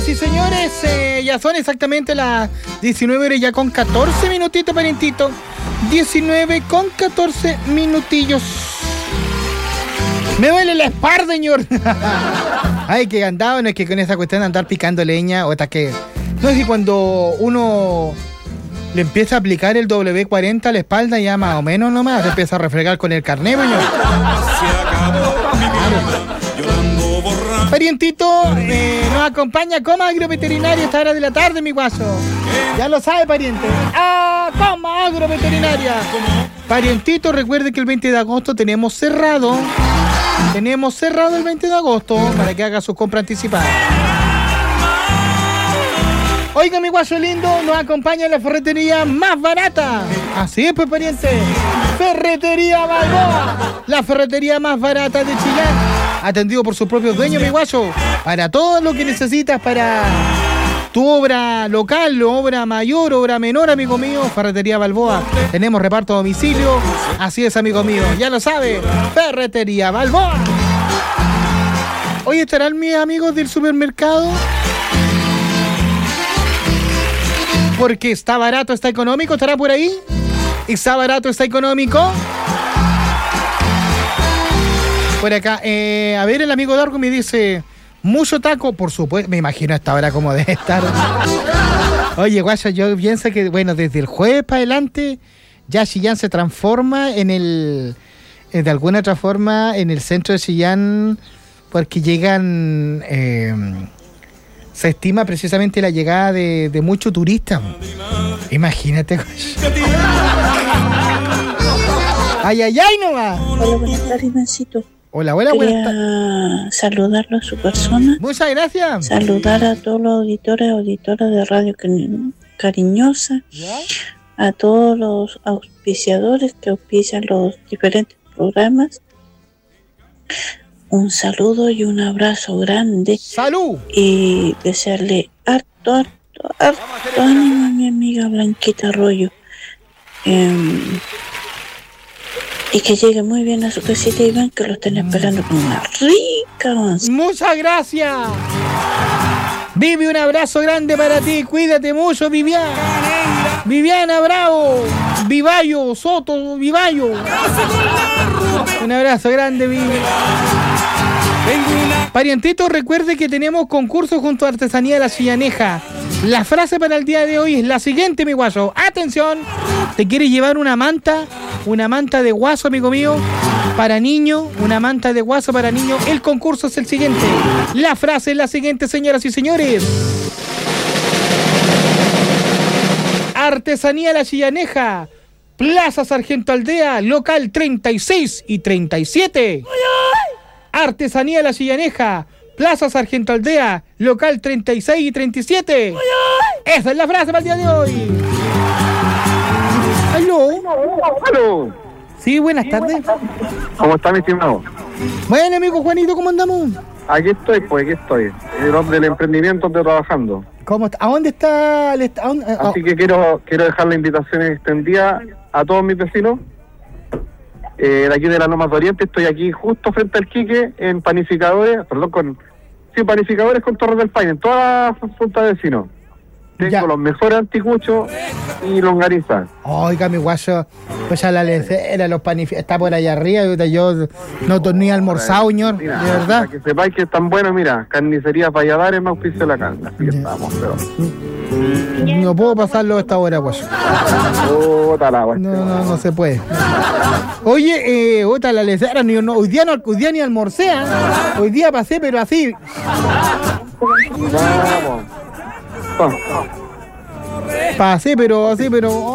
Señoras y señores, ya son exactamente las 19 horas ya con 14 minutitos, parientito. 19 con 14 minutillos. Me duele la espalda, señor. Ay, que andaba, no es que con esa cuestión de andar picando leña, o hasta que... No es que cuando uno le empieza a aplicar el W40 a la espalda, ya más o menos nomás, se empieza a refregar con el carné, señor. Parientito, nos acompaña Coma Agroveterinaria a esta hora de la tarde, mi guaso. Ya lo sabe, pariente. Coma Agroveterinaria. Parientito, recuerde que el 20 de agosto tenemos cerrado. Tenemos cerrado el 20 de agosto para que haga su compra anticipada. Oiga, mi guaso lindo, nos acompaña la ferretería más barata. Así es, pues, pariente. Ferretería Balboa, la ferretería más barata de Chillán. Atendido por sus propios dueños, mi guaso. Para todo lo que necesitas para tu obra local, obra mayor, obra menor, amigo mío, Ferretería Balboa. Tenemos reparto a domicilio. Así es, amigo mío. Ya lo sabe, Ferretería Balboa. Hoy estarán mis amigos del supermercado. Porque está barato, está económico. ¿Estará por ahí? ¿Está barato, está económico? Por acá, a ver, el amigo Dargo me dice, mucho taco, por supuesto, me imagino a esta hora como debe estar. Oye, guacho, yo pienso que, bueno, desde el jueves para adelante, ya Chillán se transforma en el, de alguna otra forma, en el centro de Chillán, porque llegan, se estima precisamente la llegada de muchos turistas. Imagínate, guacho. Ay, ay, ay, nomás. Hola, buenas tardes, Ivancito. Hola, buenas tardes. Saludarlo a su persona. Muchas gracias. Saludar a todos los auditores de Radio Cariñosa. ¿Ya? A todos los auspiciadores que auspician los diferentes programas. Un saludo y un abrazo grande. ¡Salud! Y desearle harto ánimo a mi amiga Blanquita Arroyo. Y que llegue muy bien a su casita, Iván, que lo estén esperando con una rica once. ¡Muchas gracias! Vivi, un abrazo grande para ti. Cuídate mucho, Viviana. Viviana Bravo. Vivayo, Soto, Vivayo. Un abrazo grande, Vivi. Parientito, recuerde que tenemos concurso junto a Artesanía de la Chillaneja. La frase para el día de hoy es la siguiente, mi guaso. ¡Atención! ¿Te quieres llevar una manta? Una manta de guaso, amigo mío, para niño. Una manta de guaso para niño. El concurso es el siguiente. La frase es la siguiente, señoras y señores. Artesanía La Chillaneja, Plaza Sargento Aldea, local 36 y 37. Artesanía La Chillaneja, Plaza Sargento Aldea, local 36 y 37. Esa es la frase para el día de hoy. ¿Aló? ¡Aló! Sí, buenas tardes. ¿Cómo está, mi estimado? Bueno, amigo Juanito, ¿cómo andamos? Aquí estoy, pues, aquí estoy. Del emprendimiento estoy trabajando. ¿Cómo está? ¿A dónde está? Así que quiero dejar la invitación extendida a todos mis vecinos. De aquí de la Lomas de Oriente, estoy aquí justo frente al Quique, en panificadores, panificadores con Torres del Paine, en toda la junta de vecinos. Tengo Ya. Los mejores anticuchos y longaniza. Oiga, mi guaso, pues ya la lecera, los panificados, está por allá arriba, yo no ni almorzado, señor, Mira, de verdad. para que sepáis que están buenos, mira, carnicería Valladares, más auspicio de la carne. Así que estamos, pero... No puedo pasarlo a esta hora, guaso. Puta la wea. No se puede. Oye, otra la lecera, hoy día ni almorcé, ¿eh? Hoy día pasé, pero así. Vamos. Pasé, pero así,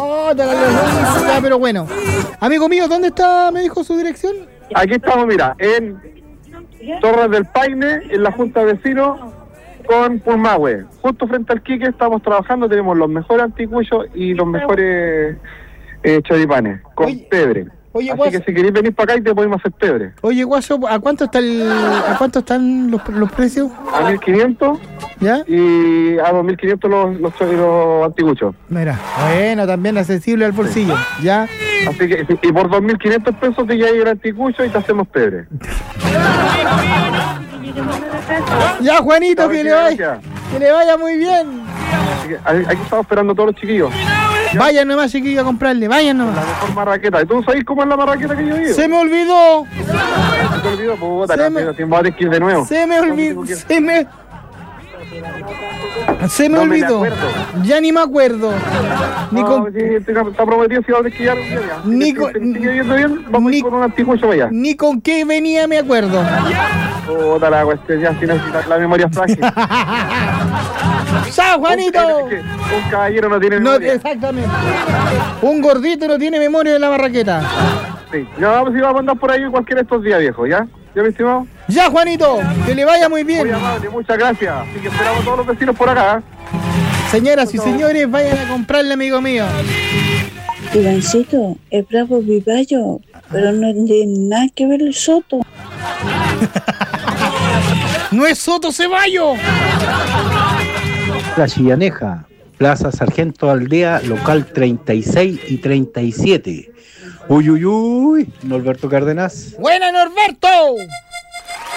pero bueno. Amigo mío, ¿dónde está? ¿Me dijo su dirección? Aquí estamos, mira, en Torres del Paine, en la Junta de Vecinos, con Pulmahue. Justo frente al Quique estamos trabajando, tenemos los mejores anticuchos y los mejores choripanes, con Oye, pebre. Oye, Así guaso. que si queréis venir para acá y te podemos hacer pebre. Oye, guaso, ¿a cuánto están los precios? A 1.500 ¿Ya? y a 2.500 los anticuchos. Mira, bueno, también accesible al bolsillo, ¿ya? Así que, y por 2.500 pesos te llevas el anticucho y te hacemos pebre. Ya, Juanito, que le vaya. Gracias. Que le vaya muy bien. Así que aquí estamos esperando a todos los chiquillos. Vayan nomás, chiquillo, a comprarle. Vayan La nomás. mejor marraqueta. ¿Tú sabes cómo es la marraqueta que yo digo? Se me olvidó. ¿Se te olvidó? Puta, Se me- vamos a tener que ir de nuevo. Se me olvidó. Se me No me olvidó. acuerdo. Ya ni me acuerdo. Ni No, con, sí, está prometido si va a desquillar un día. Ni Si con- te sigue yendo bien, vamos a ni- ir con un anticucho para allá. ni con qué venía me acuerdo. Puta la cuestión, ya sin necesitar la memoria frágil. ¡Chao, Juanito! Un caballero no tiene No, memoria. exactamente. Un gordito no tiene memoria de la barraqueta. Sí. Ya vamos a andar por ahí cualquiera de estos días, viejo, ¿ya? ¿Ya, mi estimado? Ya, Juanito, que le vaya muy bien. Muy amable, muchas gracias. Así que esperamos a todos los vecinos por acá. Señoras y señores, vayan a comprarle, amigo mío. Ivancito, es bravo Vivayo, pero no tiene nada que ver el Soto. ¡No es Soto Ceballo! La Chillaneja, Plaza Sargento Aldea, local 36 y 37. Uy, Norberto Cárdenas. ¡Buena, Norberto!